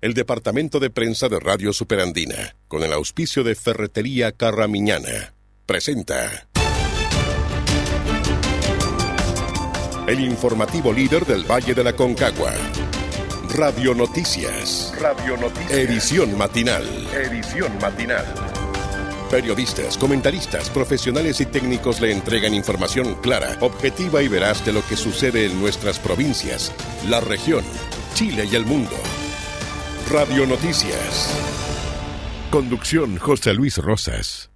El departamento de prensa de Radio Superandina, con el auspicio de Ferretería Carramiñana, presenta el informativo líder del Valle de la Concagua. Radio Noticias. Edición matinal. Periodistas, comentaristas, profesionales y técnicos le entregan información clara, objetiva y veraz de lo que sucede en nuestras provincias, la región, Chile y el mundo. Radio Noticias. Conducción José Luis Rosas.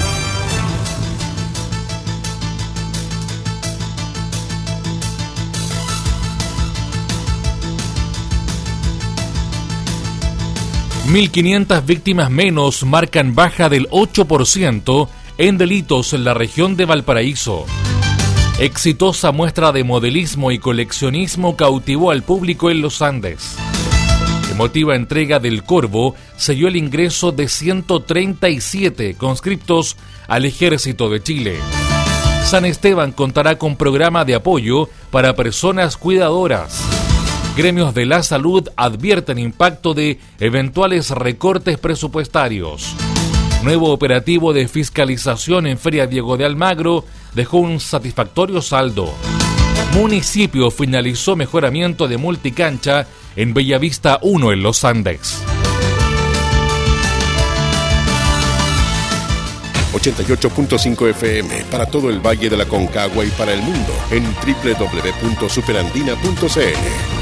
$1.500 víctimas menos marcan baja del 8% en delitos en la región de Valparaíso. Exitosa muestra de modelismo y coleccionismo cautivó al público en los Andes. Emotiva entrega del Corvo selló el ingreso de 137 conscriptos al Ejército de Chile. San Esteban contará con programa de apoyo para personas cuidadoras. Gremios de la salud advierten impacto de eventuales recortes presupuestarios. Nuevo operativo de fiscalización en Feria Diego de Almagro dejó un satisfactorio saldo. Municipio finalizó mejoramiento de multicancha en Bellavista 1 en Los Andes. 88.5 FM para todo el Valle de la Concagua y para el mundo en www.superandina.cl.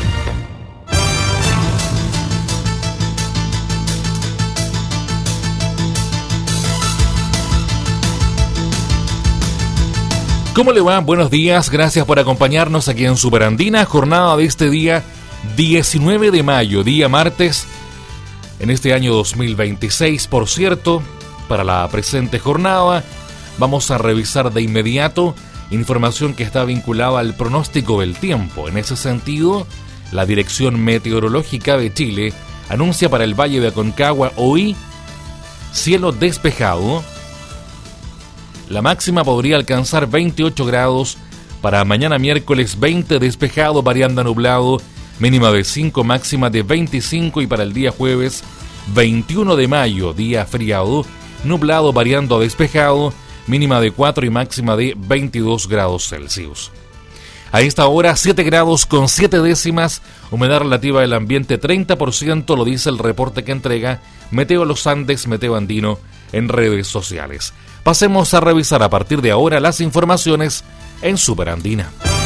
¿Cómo le va? Buenos días, gracias por acompañarnos aquí en Superandina, jornada de este día 19 de mayo, día martes, en este año 2026, por cierto. Para la presente jornada vamos a revisar de inmediato información que está vinculada al pronóstico del tiempo. En ese sentido, la Dirección Meteorológica de Chile anuncia para el Valle de Aconcagua hoy cielo despejado. La máxima podría alcanzar 28 grados, para mañana miércoles 20 despejado, variando a nublado, mínima de 5, máxima de 25, y para el día jueves 21 de mayo, día feriado, nublado variando a despejado, mínima de 4 y máxima de 22 grados Celsius. A esta hora 7 grados con 7 décimas, humedad relativa del ambiente 30%, lo dice el reporte que entrega Meteo Los Andes, Meteo Andino en redes sociales. Pasemos a revisar a partir de ahora las informaciones en Superandina.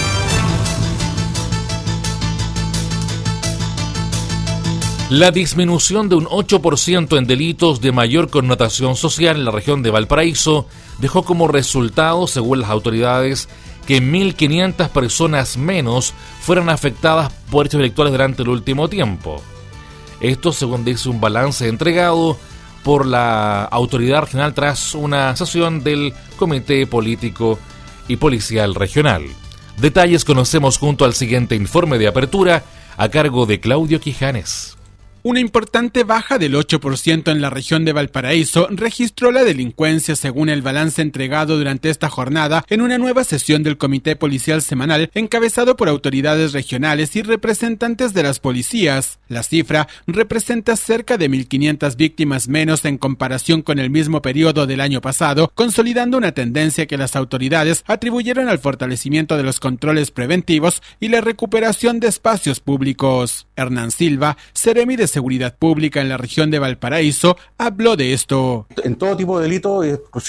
La disminución de un 8% en delitos de mayor connotación social en la región de Valparaíso dejó como resultado, según las autoridades, que 1.500 personas menos fueran afectadas por hechos delictuales durante el último tiempo. Esto, según dice un balance entregado por la autoridad regional tras una sesión del Comité Político y Policial Regional. Detalles conocemos junto al siguiente informe de apertura a cargo de Claudio Quijanes. Una importante baja del 8% en la región de Valparaíso registró la delincuencia según el balance entregado durante esta jornada en una nueva sesión del Comité Policial Semanal encabezado por autoridades regionales y representantes de las policías. La cifra representa cerca de 1.500 víctimas menos en comparación con el mismo periodo del año pasado, consolidando una tendencia que las autoridades atribuyeron al fortalecimiento de los controles preventivos y la recuperación de espacios públicos. Hernán Silva, seremi de Seguridad Pública en la región de Valparaíso, habló de esto. En todo tipo de delito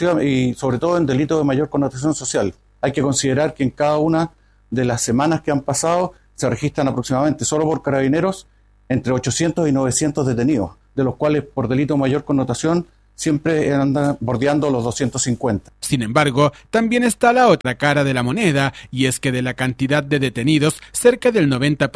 y sobre todo en delitos de mayor connotación social. Hay que considerar que en cada una de las semanas que han pasado se registran aproximadamente solo por carabineros entre 800 y 900 detenidos, de los cuales por delito de mayor connotación siempre andan bordeando los 250. Sin embargo, también está la otra cara de la moneda, y es que de la cantidad de detenidos, cerca del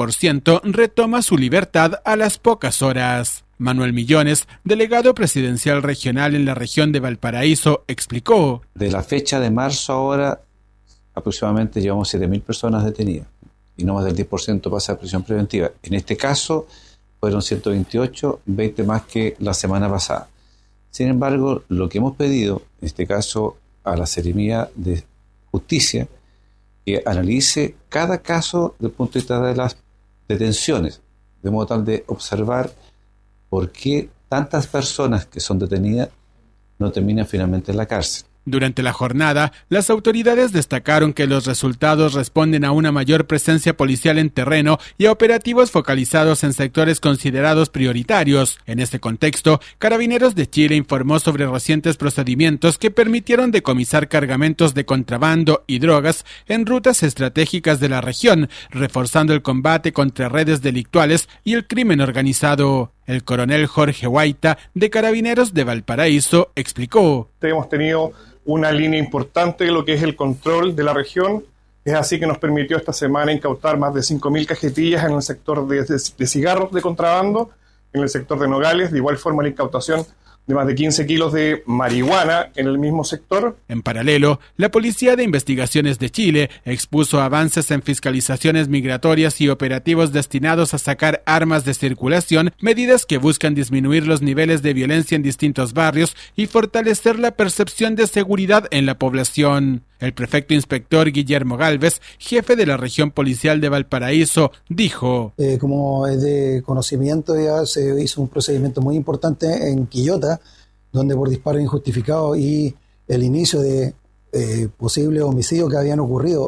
90% retoma su libertad a las pocas horas. Manuel Millones, delegado presidencial regional en la región de Valparaíso, explicó. De la fecha de marzo ahora, aproximadamente llevamos 7.000 personas detenidas, y no más del 10% pasa a prisión preventiva. En este caso, fueron 128, 20 más que la semana pasada. Sin embargo, lo que hemos pedido, en este caso a la Seremía de Justicia, que analice cada caso desde el punto de vista de las detenciones, de modo tal de observar por qué tantas personas que son detenidas no terminan finalmente en la cárcel. Durante la jornada, las autoridades destacaron que los resultados responden a una mayor presencia policial en terreno y a operativos focalizados en sectores considerados prioritarios. En este contexto, Carabineros de Chile informó sobre recientes procedimientos que permitieron decomisar cargamentos de contrabando y drogas en rutas estratégicas de la región, reforzando el combate contra redes delictuales y el crimen organizado. El coronel Jorge Guaita, de Carabineros de Valparaíso, explicó: hemos tenido una línea importante de lo que es el control de la región. Es así que nos permitió esta semana incautar más de 5.000 cajetillas en el sector de cigarros de contrabando, en el sector de nogales, de igual forma la incautación de más de 15 kilos de marihuana en el mismo sector. En paralelo, la Policía de Investigaciones de Chile expuso avances en fiscalizaciones migratorias y operativos destinados a sacar armas de circulación, medidas que buscan disminuir los niveles de violencia en distintos barrios y fortalecer la percepción de seguridad en la población. El prefecto inspector Guillermo Gálvez, jefe de la región policial de Valparaíso, dijo: como es de conocimiento, ya se hizo un procedimiento muy importante en Quillota, donde por disparo injustificado y el inicio de posibles homicidios que habían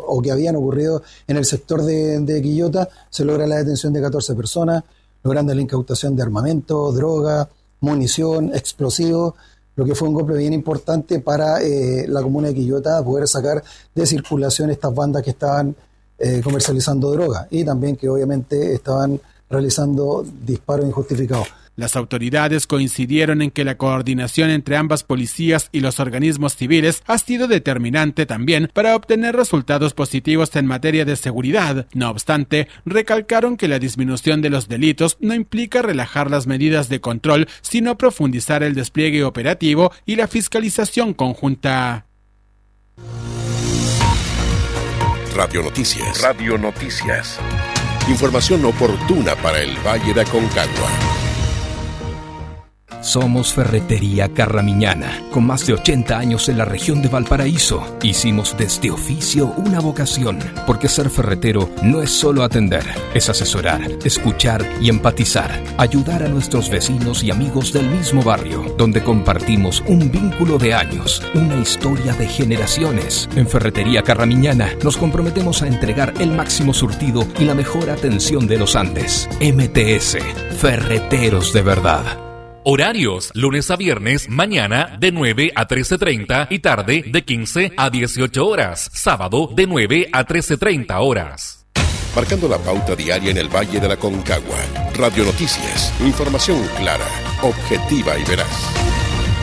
ocurrido en el sector de Quillota, se logra la detención de 14 personas, logrando la incautación de armamento, droga, munición, explosivos, lo que fue un golpe bien importante para la comuna de Quillota, poder sacar de circulación estas bandas que estaban comercializando droga y también que obviamente estaban realizando disparos injustificados. Las autoridades coincidieron en que la coordinación entre ambas policías y los organismos civiles ha sido determinante también para obtener resultados positivos en materia de seguridad. No obstante, recalcaron que la disminución de los delitos no implica relajar las medidas de control, sino profundizar el despliegue operativo y la fiscalización conjunta. Radio Noticias. Radio Noticias. Información oportuna para el Valle de Aconcagua. Somos Ferretería Carramiñana, con más de 80 años en la región de Valparaíso. Hicimos de este oficio una vocación, porque ser ferretero no es solo atender, es asesorar, escuchar y empatizar, ayudar a nuestros vecinos y amigos del mismo barrio, donde compartimos un vínculo de años, una historia de generaciones. En Ferretería Carramiñana nos comprometemos a entregar el máximo surtido y la mejor atención de los Andes. MTS, Ferreteros de verdad. Horarios, lunes a viernes, mañana de 9 a 13:30 y tarde de 15 a 18 horas. Sábado de 9 a 13:30 horas. Marcando la pauta diaria en el Valle de la Aconcagua. Radio Noticias. Información clara, objetiva y veraz.